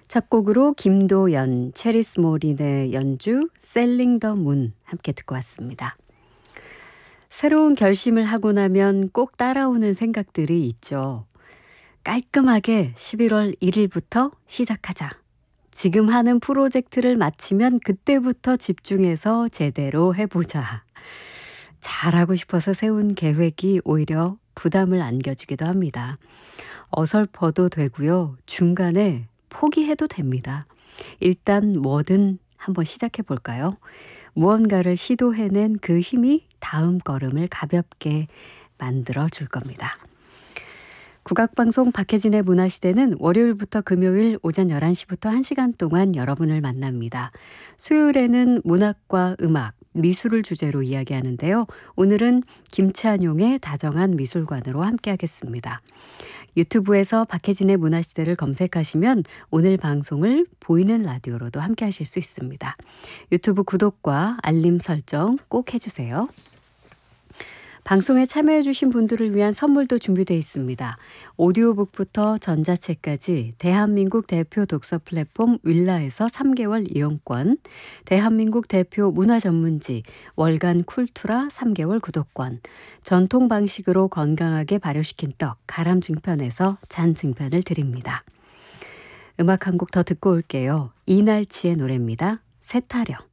첫 곡으로 김도연, 체리스 모린의 연주 셀링 더 문 함께 듣고 왔습니다. 새로운 결심을 하고 나면 꼭 따라오는 생각들이 있죠. 깔끔하게 11월 1일부터 시작하자. 지금 하는 프로젝트를 마치면 그때부터 집중해서 제대로 해보자. 잘하고 싶어서 세운 계획이 오히려 부담을 안겨주기도 합니다. 어설퍼도 되고요. 중간에 포기해도 됩니다. 일단 뭐든 한번 시작해 볼까요? 무언가를 시도해낸 그 힘이 다음 걸음을 가볍게 만들어 줄 겁니다. 국악방송 박혜진의 문화시대는 월요일부터 금요일 오전 11시부터 1시간 동안 여러분을 만납니다. 수요일에는 문학과 음악, 미술을 주제로 이야기하는데요. 오늘은 김찬용의 다정한 미술관으로 함께하겠습니다. 유튜브에서 박혜진의 문화시대를 검색하시면 오늘 방송을 보이는 라디오로도 함께하실 수 있습니다. 유튜브 구독과 알림 설정 꼭 해주세요. 방송에 참여해주신 분들을 위한 선물도 준비되어 있습니다. 오디오북부터 전자책까지 대한민국 대표 독서 플랫폼 윌라에서 3개월 이용권, 대한민국 대표 문화전문지 월간 쿨투라 3개월 구독권, 전통 방식으로 건강하게 발효시킨 떡 가람증편에서 잔증편을 드립니다. 음악 한 곡 더 듣고 올게요. 이날치의 노래입니다. 새타령.